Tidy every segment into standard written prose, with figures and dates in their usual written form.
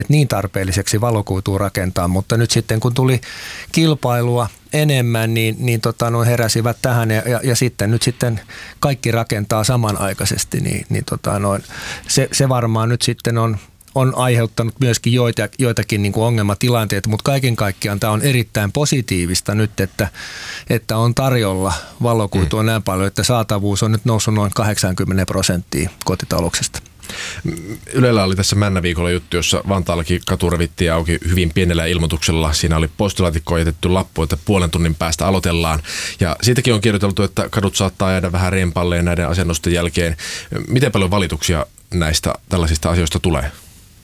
niin tarpeelliseksi valokuitua rakentaa, mutta nyt sitten kun tuli kilpailua enemmän, niin heräsivät tähän ja sitten nyt sitten kaikki rakentaa samanaikaisesti, se varmaan nyt sitten on aiheuttanut myöskin joitakin niin kuin ongelmatilanteita, mutta kaiken kaikkiaan tämä on erittäin positiivista nyt, että on tarjolla valokuitua näin paljon, että saatavuus on nyt noussut noin 80% kotitalouksista. Ylellä oli tässä Männäviikolla juttu, jossa Vantaallakin katu revittiin auki hyvin pienellä ilmoituksella. Siinä oli postilaatikkoon jätetty lappu, että puolen tunnin päästä aloitellaan. Ja siitäkin on kirjoiteltu, että kadut saattaa jäädä vähän rempalleen näiden asennusten jälkeen. Miten paljon valituksia näistä tällaisista asioista tulee?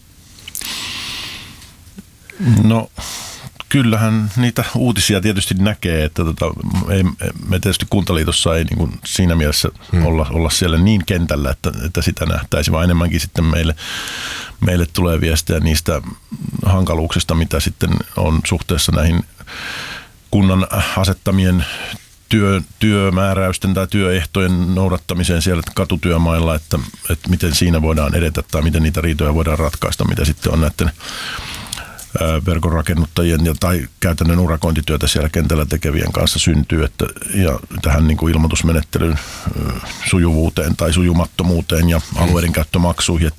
No kyllähän niitä uutisia tietysti näkee, että me tietysti Kuntaliitossa ei niin kuin siinä mielessä olla siellä niin kentällä, että sitä nähtäisi, vaan enemmänkin sitten meille tulee viestejä niistä hankaluuksista, mitä sitten on suhteessa näihin kunnan asettamien työmääräysten tai työehtojen noudattamiseen siellä katutyömailla, että miten siinä voidaan edetä tai miten niitä riitoja voidaan ratkaista, mitä sitten on näiden verkonrakennuttajien tai käytännön urakointityötä siellä kentällä tekevien kanssa syntyy, ja tähän niin kuin ilmoitusmenettelyn sujuvuuteen tai sujumattomuuteen ja alueiden käyttömaksuihin,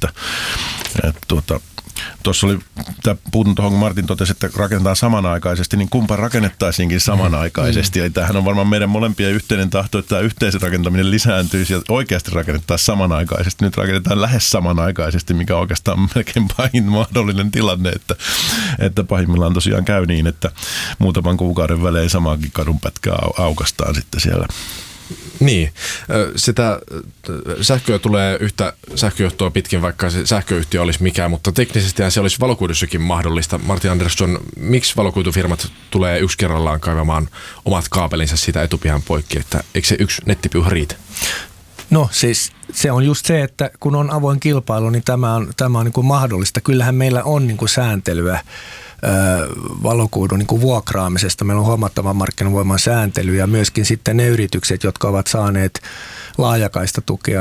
tuossa oli, puutun tuohon, kun Martin totesi, että rakennetaan samanaikaisesti, niin kumpa rakennettaisiinkin samanaikaisesti. Eli tämähän on varmaan meidän molempien yhteinen tahto, että tämä yhteisrakentaminen lisääntyisi ja oikeasti rakennettaisiin samanaikaisesti. Nyt rakennetaan lähes samanaikaisesti, mikä on oikeastaan melkein pahin mahdollinen tilanne, että pahimmillaan tosiaan käy niin, että muutaman kuukauden välein samaankin kadunpätkää aukastaan sitten siellä. Niin, sitä sähköä tulee yhtä sähköjohtoa pitkin, vaikka se sähköyhtiö olisi mikään, mutta teknisesti se olisi valokuidussakin mahdollista. Martin Andersson, miksi valokuitufirmat tulee yksi kerrallaan kaivamaan omat kaapelinsa siitä etupihan poikki, että eikö se yksi nettipiuha riitä? No siis se on just se, että kun on avoin kilpailu, niin tämä on niin kuin mahdollista. Kyllähän meillä on niin kuin sääntelyä valokuidun niin kuin vuokraamisesta. Meillä on huomattava markkinavoiman sääntely ja myöskin sitten ne yritykset, jotka ovat saaneet laajakaista tukea,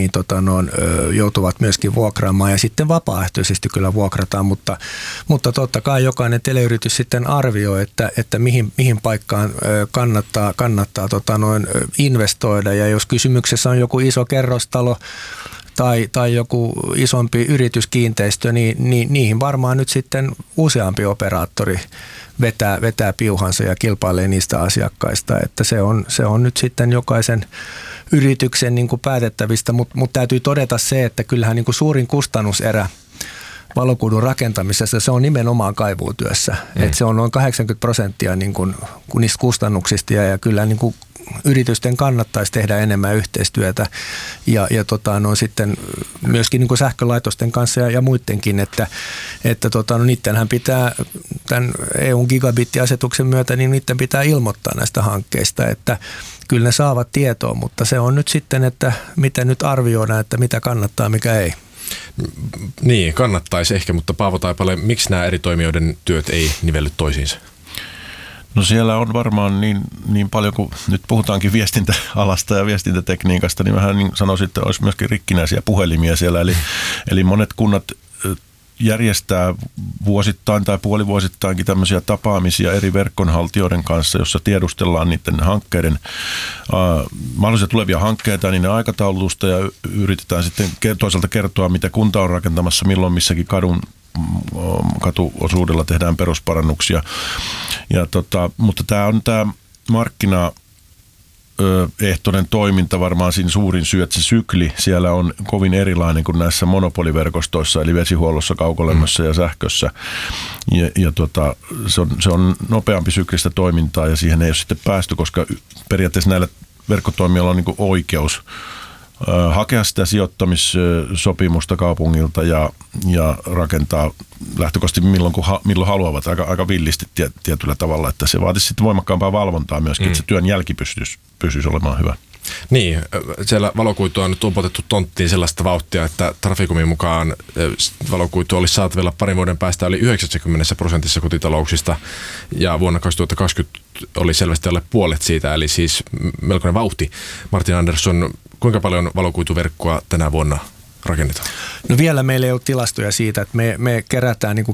joutuvat myöskin vuokraamaan ja sitten vapaaehtoisesti kyllä vuokrataan, mutta totta kai jokainen teleyritys sitten arvioi, että mihin paikkaan kannattaa investoida, ja jos kysymyksessä on joku iso kerrostalo tai joku isompi yrityskiinteistö, niin niihin varmaan nyt sitten useampi operaattori vetää piuhansa ja kilpailee niistä asiakkaista, että se on nyt sitten jokaisen yrityksen niin kuin päätettävistä, mutta täytyy todeta se, että kyllähän niin kuin suurin kustannuserä valokuidun rakentamisessa se on nimenomaan kaivuutyössä, että se on noin 80% niin kuin niistä kustannuksista, ja kyllä niin kuin yritysten kannattaisi tehdä enemmän yhteistyötä ja sitten myöskin niin kuin sähkölaitosten kanssa ja muidenkin, että niittenhän pitää tämän EUn gigabittiasetuksen myötä, niin niiden pitää ilmoittaa näistä hankkeista, että kyllä ne saavat tietoa, mutta se on nyt sitten, että miten nyt arvioidaan, että mitä kannattaa, mikä ei. Niin, kannattaisi ehkä, mutta Paavo Taipale, miksi nämä eri toimijoiden työt ei nivelly toisiinsa? No siellä on varmaan niin paljon, kun nyt puhutaankin viestintäalasta ja viestintätekniikasta, niin vähän niin sanoisin, että olisi myöskin rikkinäisiä puhelimia siellä. Eli monet kunnat järjestää vuosittain tai puolivuosittainkin tämmöisiä tapaamisia eri verkkonhaltijoiden kanssa, jossa tiedustellaan niiden hankkeiden, mahdollisia tulevia hankkeita, niin aikataulutusta, ja yritetään sitten toisaalta kertoa, mitä kunta on rakentamassa, milloin missäkin katuosuudella tehdään perusparannuksia. Mutta tämä on tämä markkinaehtoinen toiminta varmaan siinä suurin syy, että se sykli siellä on kovin erilainen kuin näissä monopoliverkostoissa, eli vesihuollossa, kaukolämmössä ja sähkössä. Se on nopeampi syklistä toimintaa, ja siihen ei ole sitten päästy, koska periaatteessa näillä verkkotoimijoilla on niin kuin oikeus hakea sitä sijoittamissopimusta kaupungilta ja rakentaa lähtökohtaisesti milloin haluavat, aika villisti tietyllä tavalla, että se vaatisi sitten voimakkaampaa valvontaa myöskin, että se työn jälki pysyisi olemaan hyvä. Niin, siellä valokuitua on nyt upotettu tonttiin sellaista vauhtia, että Traficomin mukaan valokuitu olisi saatavilla parin vuoden päästä oli 90% kotitalouksista, ja vuonna 2020 oli selvästi alle puolet siitä, eli siis melkoinen vauhti. Martin Andersson, kuinka paljon valokuituverkkoa tänä vuonna rakennetaan? No vielä meillä ei ole tilastoja siitä, että me kerätään niin kuin